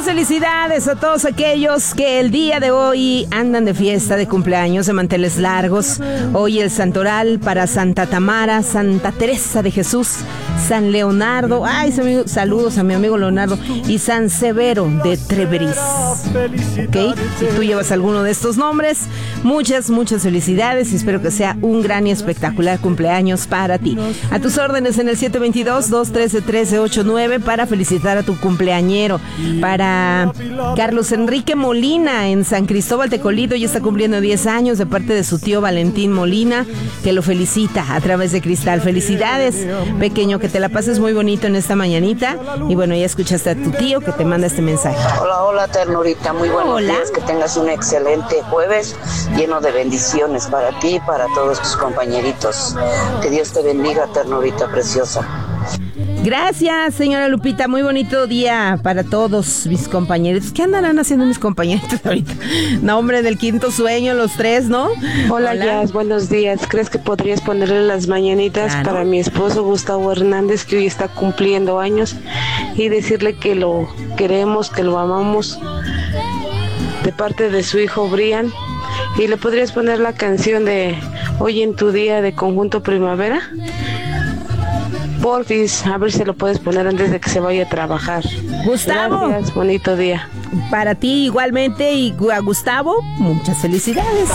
felicidades a todos aquellos que el día de hoy andan de fiesta, de cumpleaños, de manteles largos. Hoy el santoral para Santa Tamara, Santa Teresa de Jesús, San Leonardo, saludos a mi amigo Leonardo, y San Severo de Treveris. Ok, si tú llevas alguno de estos nombres, muchas felicidades y espero que sea un gran y espectacular cumpleaños para ti. A tus órdenes en el 722-213-1389 para felicitar a tu cumpleañero. Para Carlos Enrique Molina en San Cristóbal Tecolito, ya está cumpliendo 10 años de parte de su tío Valentín Molina, que lo felicita a través de Cristal. Felicidades, pequeño, que te la pases muy bonito en esta mañanita. Y bueno, ya escuchaste a tu tío que te manda este mensaje. Hola, ternurita, muy buenos días, que tengas un excelente jueves lleno de bendiciones para ti y para todos tus compañeritos. Que Dios te bendiga, ternurita preciosa. Gracias, señora Lupita, muy bonito día para todos mis compañeritos. ¿Qué andarán haciendo mis compañeritos ahorita? No, hombre, del quinto sueño, los tres, ¿no? Hola, Jazz, buenos días. ¿Crees que podrías ponerle las mañanitas para mi esposo Gustavo Hernández, que hoy está cumpliendo años, y decirle que lo queremos, que lo amamos, de parte de su hijo Brian? ¿Y le podrías poner la canción de Hoy en tu día de Conjunto Primavera? Porfis, a ver si lo puedes poner antes de que se vaya a trabajar. Gustavo. Gracias, bonito día. Para ti igualmente, y a Gustavo, muchas felicidades.